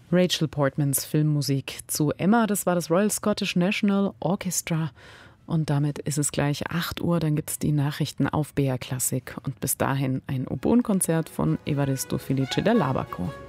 Rachel Portmans Filmmusik zu Emma, das war das Royal Scottish National Orchestra. Und damit ist es gleich 8 Uhr, dann gibt es die Nachrichten auf BR Klassik. Und bis dahin ein Oboenkonzert von Evaristo Felice da Labaco.